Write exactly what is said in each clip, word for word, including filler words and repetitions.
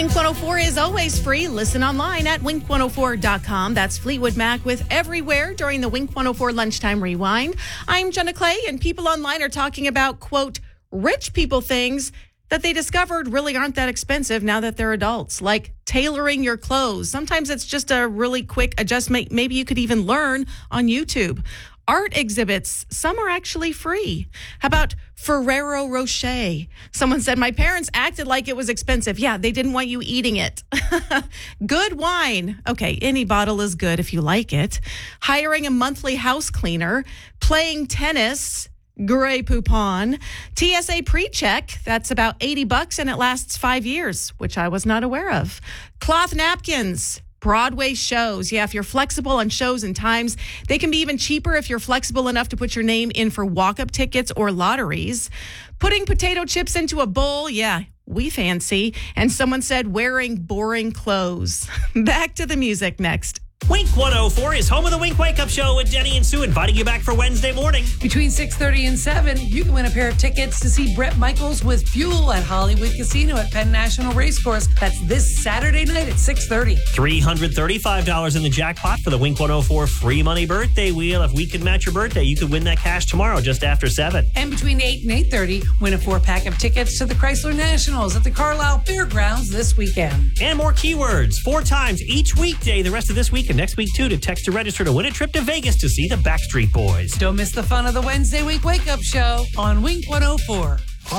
Wink one oh four is always free. Listen online at wink one oh four dot com. That's Fleetwood Mac with Everywhere during the Wink one oh four Lunchtime Rewind. I'm Jenna Clay, and people online are talking about, quote, rich people things that they discovered really aren't that expensive now that they're adults, like tailoring your clothes. Sometimes it's just a really quick adjustment. Maybe you could even learn on YouTube. Art exhibits, some are actually free. How about Ferrero Rocher? Someone said, my parents acted like it was expensive. Yeah, they didn't want you eating it. Good wine. Okay, any bottle is good if you like it. Hiring a monthly house cleaner. Playing tennis. Grey Poupon. T S A pre-check, that's about eighty bucks and it lasts five years, which I was not aware of. Cloth napkins. Broadway shows. Yeah, if you're flexible on shows and times, they can be even cheaper if you're flexible enough to put your name in for walk-up tickets or lotteries. Putting potato chips into a bowl. Yeah, we fancy. And someone said wearing boring clothes. Back to the music next. Wink one oh four is home of the Wink Wake Up Show with Jenny and Sue, inviting you back for Wednesday morning. Between six thirty and seven, you can win a pair of tickets to see Bret Michaels with Fuel at Hollywood Casino at Penn National Racecourse. That's this Saturday night at six thirty. three hundred thirty-five dollars in the jackpot for the Wink one oh four free money birthday wheel. If we can match your birthday, you could win that cash tomorrow just after seven. And between eight and eight thirty, win a four-pack of tickets to the Chrysler Nationals at the Carlisle Fairgrounds this weekend. And more keywords, four times each weekday the rest of this week and next week too, to text to register to win a trip to Vegas to see the Backstreet Boys. Don't miss the fun of the Wednesday Wink Wake Up Show on Wink one oh four.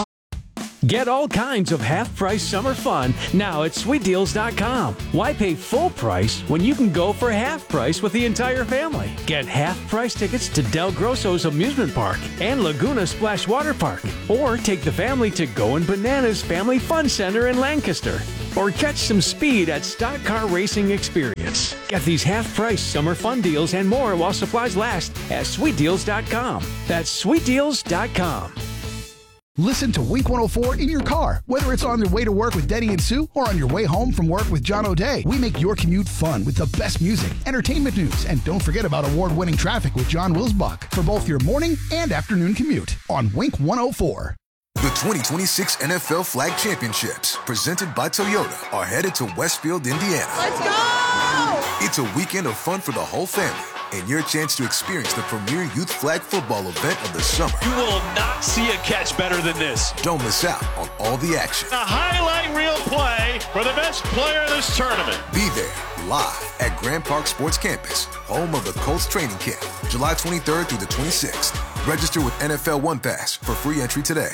Get all kinds of half-price summer fun now at sweet deals dot com. Why pay full price when you can go for half price with the entire family? Get half-price tickets to Del Grosso's Amusement Park and Laguna Splash Water Park. Or take the family to Goin' Bananas Family Fun Center in Lancaster. Or catch some speed at Stock Car Racing Experience. Get these half-price summer fun deals and more while supplies last at sweet deals dot com. That's sweet deals dot com. Listen to Wink one oh four in your car, whether it's on your way to work with Denny and Sue or on your way home from work with John O'Day. We make your commute fun with the best music, entertainment news, and don't forget about award-winning traffic with John Wilsbach for both your morning and afternoon commute on Wink one oh four. The twenty twenty-six N F L Flag Championships, presented by Toyota, are headed to Westfield, Indiana. Let's go! It's a weekend of fun for the whole family, and your chance to experience the premier youth flag football event of the summer. You will not see a catch better than this. Don't miss out on all the action. A highlight reel play for the best player of this tournament. Be there live at Grand Park Sports Campus, home of the Colts training camp, July twenty-third through the twenty-sixth. Register with N F L One Pass for free entry today.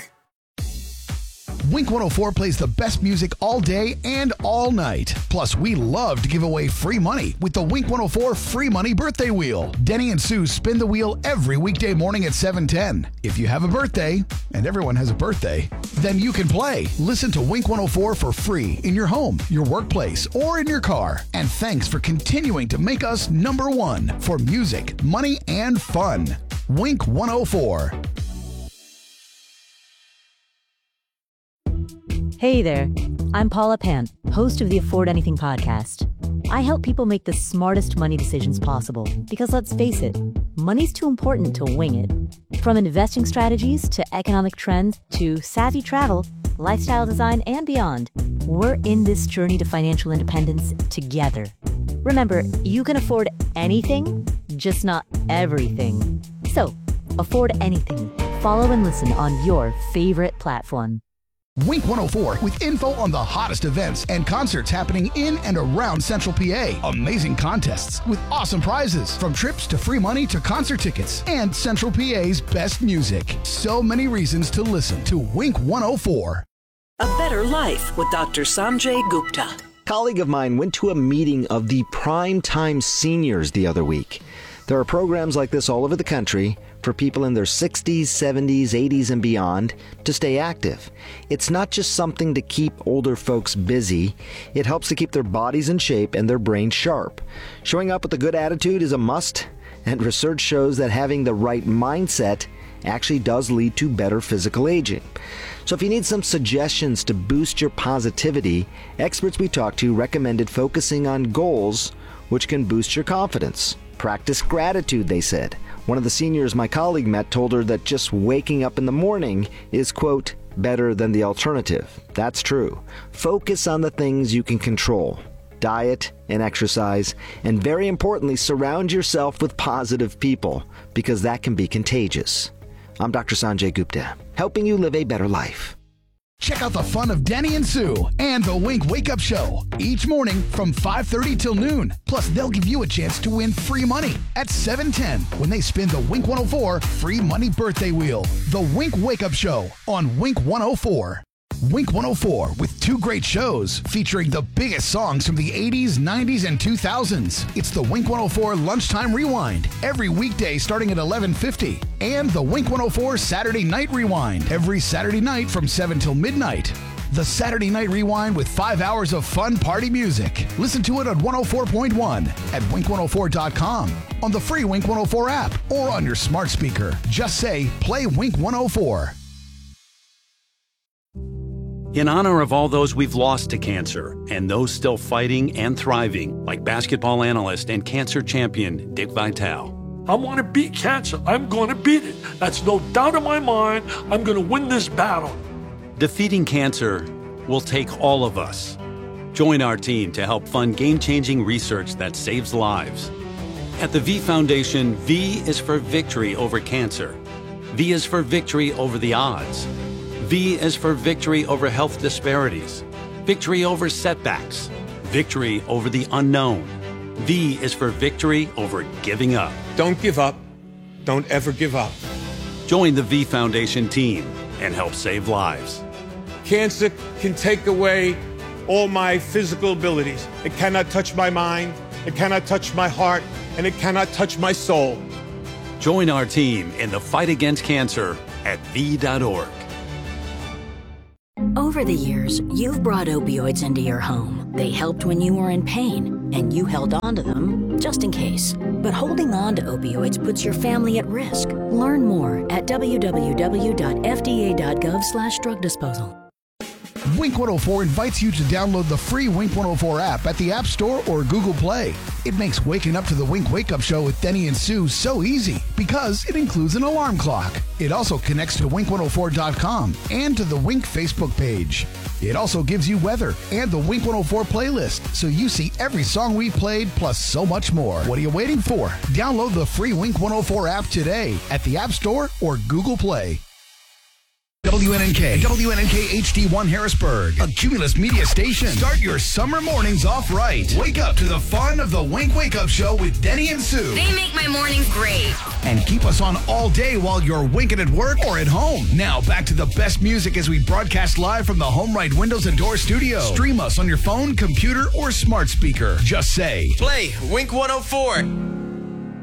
Wink one oh four plays the best music all day and all night. Plus, we love to give away free money with the Wink one oh four free money birthday wheel. Denny and Sue spin the wheel every weekday morning at seven ten. If you have a birthday, and everyone has a birthday, then you can play. Listen to Wink one oh four for free in your home, your workplace, or in your car. And thanks for continuing to make us number one for music, money, and fun. Wink one oh four. Hey there, I'm Paula Pant, host of the Afford Anything podcast. I help people make the smartest money decisions possible because let's face it, money's too important to wing it. From investing strategies to economic trends to savvy travel, lifestyle design, and beyond, we're in this journey to financial independence together. Remember, you can afford anything, just not everything. So, afford anything. Follow and listen on your favorite platform. Wink one oh four with info on the hottest events and concerts happening in and around Central P A. Amazing contests with awesome prizes, from trips to free money to concert tickets, and Central P A's best music. So many reasons to listen to Wink one oh four. A Better Life with Doctor Sanjay Gupta. A colleague of mine went to a meeting of the Prime Time Seniors the other week. There are programs like this all over the country for people in their sixties, seventies, eighties, and beyond to stay active. It's not just something to keep older folks busy. It helps to keep their bodies in shape and their brains sharp. Showing up with a good attitude is a must, and research shows that having the right mindset actually does lead to better physical aging. So if you need some suggestions to boost your positivity, experts we talked to recommended focusing on goals which can boost your confidence. Practice gratitude, they said. One of the seniors my colleague met told her that just waking up in the morning is, quote, better than the alternative. That's true. Focus on the things you can control. Diet and exercise, and very importantly, surround yourself with positive people, because that can be contagious. I'm Doctor Sanjay Gupta, helping you live a better life. Check out the fun of Denny and Sue and the Wink Wake Up Show each morning from five thirty till noon. Plus, they'll give you a chance to win free money at seven ten when they spin the Wink one oh four Free Money Birthday Wheel. The Wink Wake Up Show on Wink one oh four. Wink one oh four with two great shows featuring the biggest songs from the eighties, nineties, and two thousands. It's the Wink one oh four Lunchtime Rewind every weekday starting at eleven fifty, and the Wink one oh four Saturday Night Rewind every Saturday night from seven till midnight. The Saturday Night Rewind with five hours of fun party music. Listen to it on one oh four point one at wink one oh four dot com, on the free Wink one oh four app, or on your smart speaker. Just say, play Wink one oh four. In honor of all those we've lost to cancer and those still fighting and thriving, like basketball analyst and cancer champion Dick Vitale. I want to beat cancer. I'm going to beat it. That's no doubt in my mind. I'm going to win this battle. Defeating cancer will take all of us. Join our team to help fund game-changing research that saves lives. At the V Foundation, V is for victory over cancer. V is for victory over the odds. V is for victory over health disparities, victory over setbacks, victory over the unknown. V is for victory over giving up. Don't give up. Don't ever give up. Join the V Foundation team and help save lives. Cancer can take away all my physical abilities. It cannot touch my mind, it cannot touch my heart, and it cannot touch my soul. Join our team in the fight against cancer at V dot org. Over the years, you've brought opioids into your home. They helped when you were in pain, and you held on to them just in case. But holding on to opioids puts your family at risk. Learn more at w w w dot f d a dot gov slash drug disposal. Wink one oh four invites you to download the free Wink one oh four app at the App Store or Google Play. It makes waking up to the Wink Wake Up Show with Denny and Sue so easy because it includes an alarm clock. It also connects to wink one oh four dot com and to the Wink Facebook page. It also gives you weather and the Wink one oh four playlist, so you see every song we played plus so much more. What are you waiting for? Download the free Wink one oh four app today at the App Store or Google Play. W N N K, W N N K H D one Harrisburg, a Cumulus media station. Start your summer mornings off right. Wake up to the fun of the Wink Wake Up Show with Denny and Sue. They make my mornings great. And keep us on all day while you're winking at work or at home. Now back to the best music as we broadcast live from the Home Right Windows and Door studio. Stream us on your phone, computer, or smart speaker. Just say, play Wink one oh four.